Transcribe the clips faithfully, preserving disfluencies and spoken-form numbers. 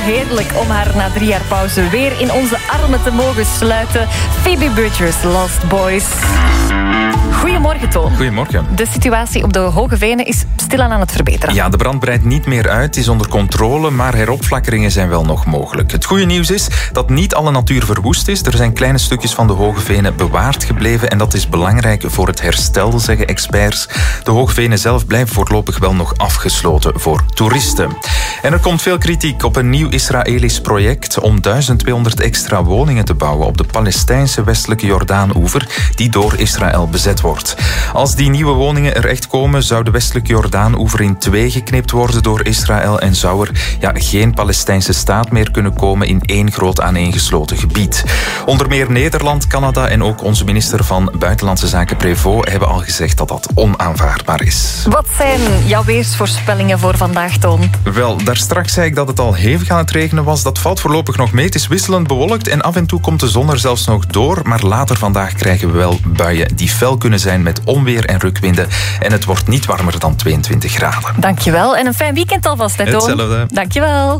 heerlijk om haar na drie jaar pauze weer in onze armen te mogen sluiten. Phoebe Bridgers, Lost Boys. Goedemorgen, Toon. Goedemorgen. De situatie op de Hoge Venen is stilaan aan het verbeteren. Ja, de brand breidt niet meer uit, is onder controle, maar heropflakkeringen zijn wel nog mogelijk. Het goede nieuws is dat niet alle natuur verwoest is. Er zijn kleine stukjes van de Hoge Venen bewaard gebleven en dat is belangrijk voor het herstel, zeggen experts. De Hoge Venen zelf blijven voorlopig wel nog afgesloten voor toeristen. En er komt veel kritiek op een nieuw Israëlisch project om duizend tweehonderd extra woningen te bouwen op de Palestijnse westelijke Jordaan-oever, die door Israël bezet wordt. Als die nieuwe woningen er echt komen, zou de westelijke Jordaan-oever in twee geknipt worden door Israël en zou er ja, geen Palestijnse staat meer kunnen komen in één groot aaneengesloten gebied. Onder meer Nederland, Canada en ook onze minister van Buitenlandse Zaken Prévost hebben al gezegd dat dat onaanvaardbaar is. Wat zijn jouw weersvoorspellingen voor vandaag, Toon? Wel, daar straks zei ik dat het al hevig aan het regenen was. Dat valt voorlopig nog mee. Het is wisselend bewolkt en af en toe komt de zon er zelfs nog door. Maar later vandaag krijgen we wel buien die fel kunnen zijn met onweer en rukwinden. En het wordt niet warmer dan tweeëntwintig graden. Dankjewel en een fijn weekend alvast, hè, Toon? Hetzelfde. Dankjewel.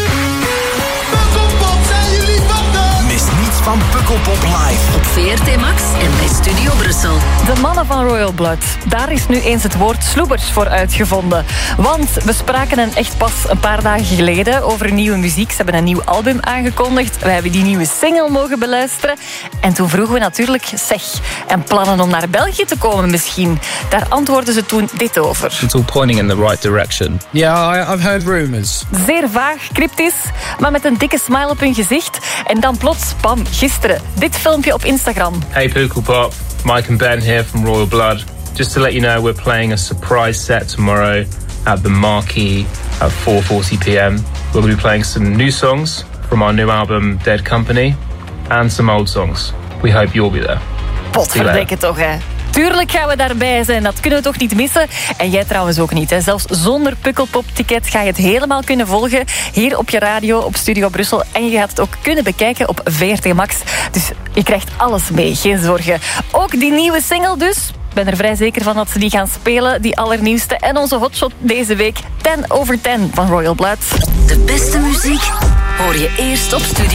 Mis niets van Pukkelpop live. Op V R T Max en bij Studio Brussel. De mannen van Royal Blood. Daar is nu eens het woord sloebers voor uitgevonden. Want we spraken hen echt pas een paar dagen geleden over nieuwe muziek. Ze hebben een nieuw album aangekondigd. We hebben die nieuwe single mogen beluisteren. En toen vroegen we natuurlijk, zeg, en plannen om naar België te komen misschien? Daar antwoordden ze toen dit over. It's all pointing in the right direction. Yeah, I, I've heard rumors. Zeer vaag, cryptisch, maar met een dikke smile op hun gezicht. En dan plots, bam, gisteren, dit filmpje op Instagram. Hey Pukkelpop, Mike and Ben here from Royal Blood. Just to let you know, we're playing a surprise set tomorrow at the Marquee at four forty p m. We'll be playing some new songs from our new album Dead Company and some old songs. We hope you'll be there. Potverdikke toch, hè. Tuurlijk gaan we daarbij zijn, dat kunnen we toch niet missen. En jij trouwens ook niet, hè. Zelfs zonder Pukkelpop-ticket ga je het helemaal kunnen volgen. Hier op je radio, op Studio Brussel. En je gaat het ook kunnen bekijken op V R T Max. Dus je krijgt alles mee, geen zorgen. Ook die nieuwe single dus. Ik ben er vrij zeker van dat ze die gaan spelen, die allernieuwste. En onze hotshot deze week, ten over ten van Royal Blood. De beste muziek hoor je eerst op Studio